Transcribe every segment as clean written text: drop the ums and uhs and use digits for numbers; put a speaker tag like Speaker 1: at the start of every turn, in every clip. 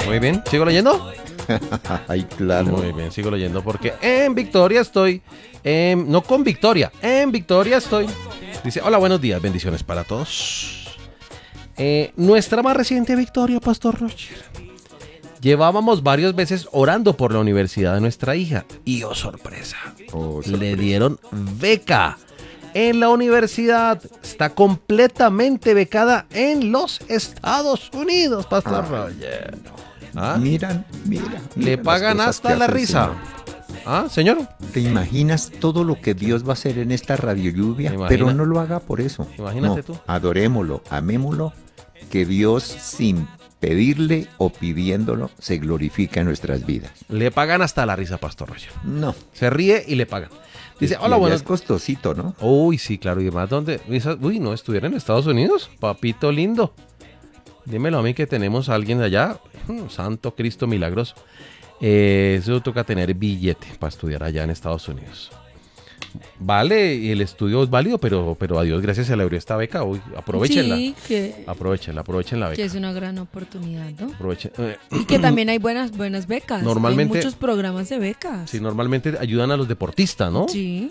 Speaker 1: Muy bien, ¿sigo leyendo?
Speaker 2: Ay, claro.
Speaker 1: Muy bien, sigo leyendo porque en Victoria estoy. No con Victoria, en Victoria estoy. Dice, hola, buenos días, bendiciones para todos. Nuestra más reciente victoria, Pastor Roger. Llevábamos varias veces orando por la universidad de nuestra hija. Y oh, sorpresa. Le dieron beca. En la universidad está completamente becada en los Estados Unidos, Pastor Roger. ¿Ah?
Speaker 2: Mira.
Speaker 1: Le pagan hasta la risa. ¿Ah, señor?
Speaker 2: ¿Te imaginas todo lo que Dios va a hacer en esta radio lluvia? Pero no lo haga por eso.
Speaker 1: Imagínate tú.
Speaker 2: Adorémoslo, amémoslo, que Dios sin pedirle o pidiéndolo se glorifica en nuestras vidas.
Speaker 1: Le pagan hasta la risa, Pastor Roger.
Speaker 2: No.
Speaker 1: Se ríe y le pagan. Dice, hola, bueno.
Speaker 2: Es costosito, ¿no?
Speaker 1: Uy, sí, claro. ¿Y más dónde? Uy, no, estuviera en Estados Unidos, papito lindo. Dímelo a mí que tenemos a alguien de allá. Santo Cristo milagroso. Eso toca tener billete para estudiar allá en Estados Unidos. Vale, y el estudio es válido, pero a Dios gracias se le abrió esta beca. Uy, aprovechenla. Sí, aprovechen la beca.
Speaker 3: Que es una gran oportunidad, ¿no?
Speaker 1: Aprovechen.
Speaker 3: Y que también hay buenas becas.
Speaker 1: Normalmente,
Speaker 3: hay muchos programas de becas.
Speaker 1: Sí, normalmente ayudan a los deportistas, ¿no?
Speaker 3: Sí.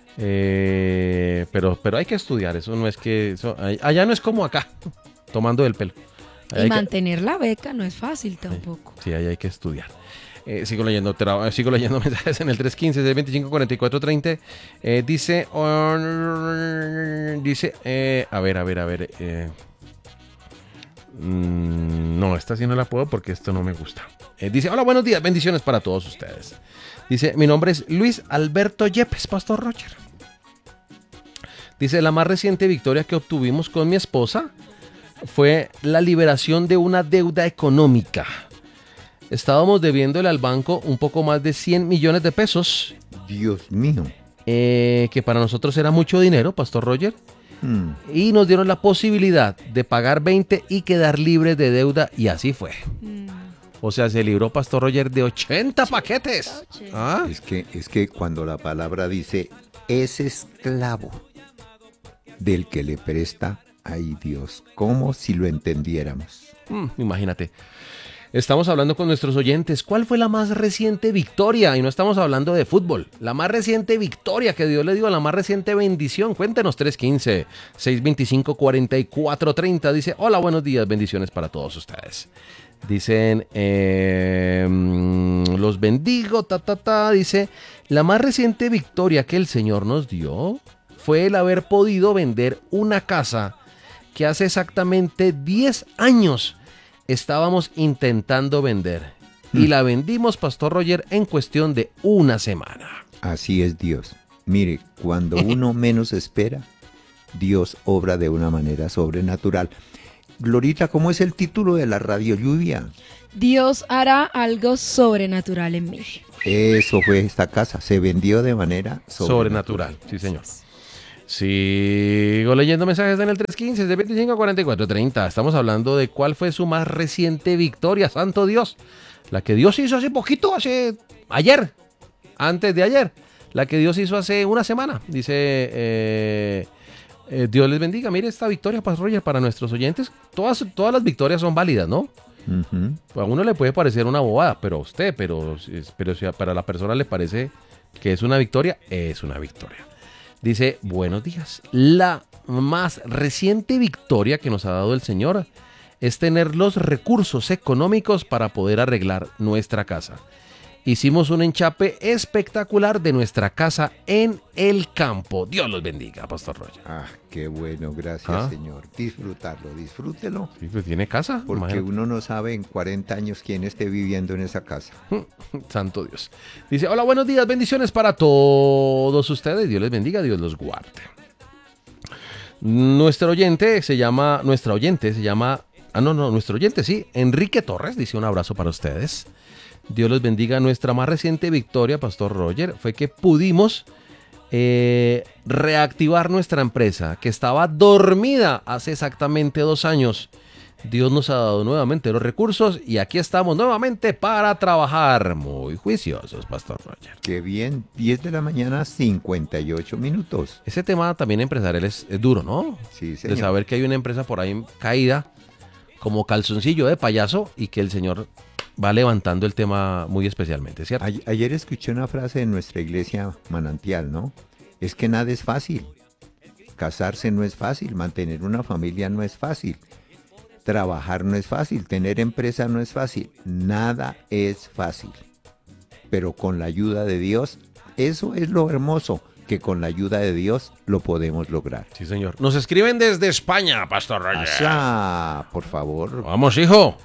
Speaker 1: Pero hay que estudiar. Eso no es que... allá no es como acá, tomando del pelo.
Speaker 3: Y mantener la beca no es fácil tampoco.
Speaker 1: Sí, ahí hay que estudiar. Sigo leyendo mensajes en el 315-625-4430. Dice, a ver. No, esta sí no la puedo porque esto no me gusta. Dice, hola, buenos días, bendiciones para todos ustedes. Dice, mi nombre es Luis Alberto Yepes, Pastor Roger. Dice, la más reciente victoria que obtuvimos con mi esposa fue la liberación de una deuda económica. Estábamos debiéndole al banco un poco más de 100 millones de pesos.
Speaker 2: Dios mío.
Speaker 1: Que para nosotros era mucho dinero, Pastor Roger. Y nos dieron la posibilidad de pagar 20 y quedar libres de deuda. Y así fue. O sea, se libró Pastor Roger de 80 paquetes. ¿Ah?
Speaker 2: Es que cuando la palabra dice, es esclavo del que le presta, ay Dios, como si lo entendiéramos.
Speaker 1: Imagínate. Estamos hablando con nuestros oyentes. ¿Cuál fue la más reciente victoria? Y no estamos hablando de fútbol. La más reciente victoria que Dios le dio, la más reciente bendición. Cuéntenos, 315-625-4430. Dice, hola, buenos días, bendiciones para todos ustedes. Dicen, los bendigo, Dice, la más reciente victoria que el Señor nos dio fue el haber podido vender una casa que hace exactamente 10 años estábamos intentando vender. Y la vendimos, Pastor Roger, en cuestión de una semana.
Speaker 2: Así es Dios. Mire, cuando uno menos espera, Dios obra de una manera sobrenatural. Glorita, ¿cómo es el título de la radio lluvia?
Speaker 3: Dios hará algo sobrenatural en mí.
Speaker 2: Eso fue esta casa, se vendió de manera
Speaker 1: sobrenatural. Sí, señor. Sigo leyendo mensajes en el 315-625-4430. Estamos hablando de cuál fue su más reciente victoria, santo Dios. La que Dios hizo hace poquito, ayer, antes de ayer. La que Dios hizo hace una semana. Dice, Dios les bendiga. Mire esta victoria, Pastor Roger, para nuestros oyentes. Todas las victorias son válidas, ¿no? Pues a uno le puede parecer una bobada, pero a usted, pero si para la persona le parece que es una victoria, es una victoria. Dice, buenos días. La más reciente victoria que nos ha dado el Señor es tener los recursos económicos para poder arreglar nuestra casa. Hicimos un enchape espectacular de nuestra casa en el campo. Dios los bendiga, Pastor Roger.
Speaker 2: Qué bueno, gracias, Señor. Disfrútelo.
Speaker 1: Sí, pues tiene casa.
Speaker 2: Porque
Speaker 1: imagínate.
Speaker 2: Uno no sabe en 40 años quién esté viviendo en esa casa.
Speaker 1: Santo Dios. Dice, hola, buenos días, bendiciones para todos ustedes. Dios les bendiga, Dios los guarde. Nuestro oyente, Enrique Torres, dice un abrazo para ustedes. Dios los bendiga. Nuestra más reciente victoria, Pastor Roger, fue que pudimos reactivar nuestra empresa, que estaba dormida hace exactamente 2 años. Dios nos ha dado nuevamente los recursos y aquí estamos nuevamente para trabajar. Muy juiciosos, Pastor Roger.
Speaker 2: Qué bien, 10 de la mañana, 58 minutos.
Speaker 1: Ese tema también empresarial es duro, ¿no?
Speaker 2: Sí, señor.
Speaker 1: De saber que hay una empresa por ahí caída como calzoncillo de payaso y que el Señor va levantando el tema muy especialmente, ¿cierto?
Speaker 2: Ayer escuché una frase de nuestra iglesia Manantial, ¿no? Es que nada es fácil. Casarse no es fácil, mantener una familia no es fácil, trabajar no es fácil, tener empresa no es fácil, nada es fácil. Pero con la ayuda de Dios, eso es lo hermoso, que con la ayuda de Dios lo podemos lograr.
Speaker 1: Sí, señor. Nos escriben desde España, Pastor Roger.
Speaker 2: Asá, por favor.
Speaker 1: Vamos, hijo.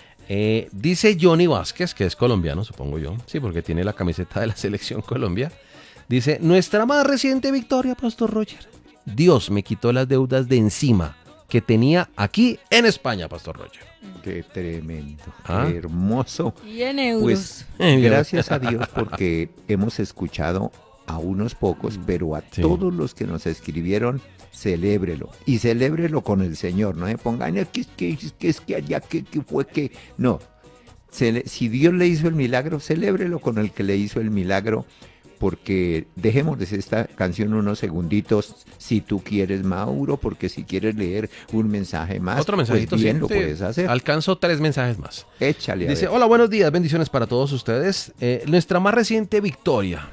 Speaker 1: Dice Johnny Vázquez, que es colombiano, supongo yo. Sí, porque tiene la camiseta de la Selección Colombia. Dice, nuestra más reciente victoria, Pastor Roger. Dios me quitó las deudas de encima que tenía aquí en España, Pastor Roger.
Speaker 2: Qué tremendo,
Speaker 1: ¿Ah?
Speaker 2: qué hermoso.
Speaker 3: Y en euros.
Speaker 2: Pues gracias a Dios porque hemos escuchado a unos pocos, pero a
Speaker 1: Sí.
Speaker 2: todos los que nos escribieron, celébrelo. Y celébrelo con el Señor, no se pongan, es que allá, que fue que... No, si Dios le hizo el milagro, celébrelo con el que le hizo el milagro, porque dejémosles esta canción unos segunditos, si tú quieres, Mauro, porque si quieres leer un mensaje más,
Speaker 1: Otro mensajito,
Speaker 2: pues bien,
Speaker 1: sí.
Speaker 2: lo
Speaker 1: Sí.
Speaker 2: puedes hacer.
Speaker 1: Alcanzo 3 mensajes más.
Speaker 2: Échale a
Speaker 1: Dice,
Speaker 2: ver.
Speaker 1: hola, buenos días, bendiciones para todos ustedes. Nuestra más reciente victoria.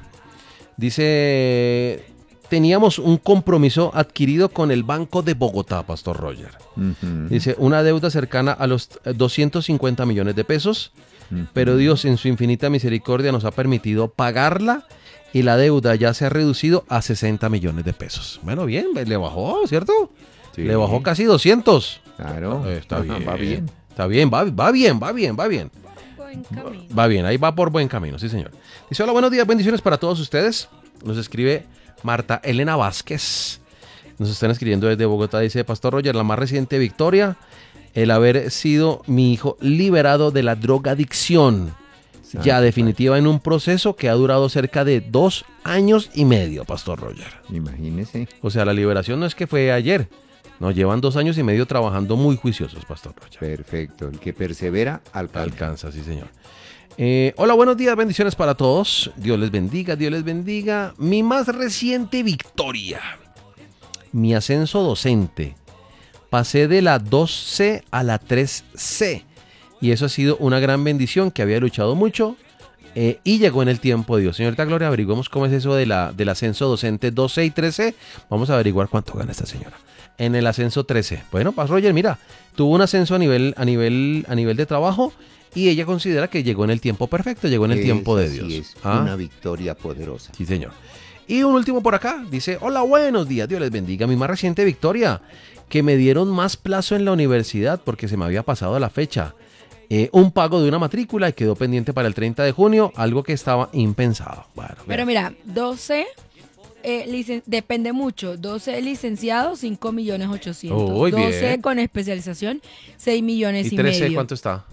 Speaker 1: Dice, teníamos un compromiso adquirido con el Banco de Bogotá, Pastor Roger.
Speaker 2: Ujú.
Speaker 1: Dice, una deuda cercana a los 250 millones de pesos, pero Dios en su infinita misericordia nos ha permitido pagarla y la deuda ya se ha reducido a 60 millones de pesos. Bueno, bien, le bajó, ¿cierto?
Speaker 2: Sí.
Speaker 1: Le bajó casi 200.
Speaker 2: Claro.
Speaker 1: Está bien.
Speaker 2: Va bien.
Speaker 1: Está bien, va bien, va bien, va bien.
Speaker 3: Buen camino.
Speaker 1: Va bien, ahí va por buen camino, sí señor. Dice, hola, buenos días, bendiciones para todos ustedes. Nos escribe Marta Elena Vázquez. Nos están escribiendo desde Bogotá. Dice, Pastor Roger, la más reciente victoria, el haber sido mi hijo liberado de la drogadicción. Ya definitiva en un proceso que ha durado cerca de 2 años y medio, Pastor Roger.
Speaker 2: Imagínese.
Speaker 1: O sea, la liberación no es que fue ayer. No, llevan 2 años y medio trabajando muy juiciosos, Pastor Roger.
Speaker 2: Perfecto. El que persevera, alcanza.
Speaker 1: Alcanza, sí, señor. Hola, buenos días, bendiciones para todos. Dios les bendiga, Dios les bendiga. Mi más reciente victoria, mi ascenso docente. Pasé de la 2C a la 3C. Y eso ha sido una gran bendición que había luchado mucho. Y llegó en el tiempo de Dios. Señorita Gloria, averiguemos cómo es eso del ascenso docente 2C y 3C. Vamos a averiguar cuánto gana esta señora. En el ascenso 13. Bueno, Pastor Roger, mira, tuvo un ascenso a nivel de trabajo y ella considera que llegó en el tiempo perfecto, llegó en el tiempo de Dios.
Speaker 2: Sí, es
Speaker 1: ¿Ah?
Speaker 2: una victoria poderosa.
Speaker 1: Sí, señor. Y un último por acá, dice, hola, buenos días, Dios les bendiga. Mi más reciente victoria, que me dieron más plazo en la universidad porque se me había pasado la fecha. Un pago de una matrícula y quedó pendiente para el 30 de junio, algo que estaba impensado. Bueno,
Speaker 3: Pero
Speaker 1: vean.
Speaker 3: mira, 12 depende mucho. 12 licenciados, 5.800.000.
Speaker 1: Uy,
Speaker 3: 12
Speaker 1: bien.
Speaker 3: con especialización, 6 millones
Speaker 1: ¿Y
Speaker 3: y
Speaker 1: 13
Speaker 3: medio.
Speaker 1: cuánto está?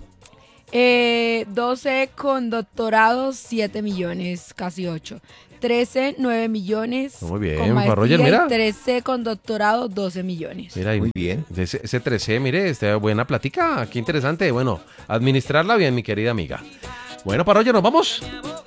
Speaker 3: 12 con doctorado, 7 millones, casi 8. 13, 9 millones.
Speaker 1: Muy bien,
Speaker 3: con
Speaker 1: Juan Roger,
Speaker 3: maestría,
Speaker 1: mira.
Speaker 3: y 13 con doctorado, 12 millones.
Speaker 1: Mira,
Speaker 2: Muy bien.
Speaker 1: Ese 13, mire, buena plática, qué interesante. Bueno, administrarla bien, mi querida amiga. Bueno, Parroya, nos vamos.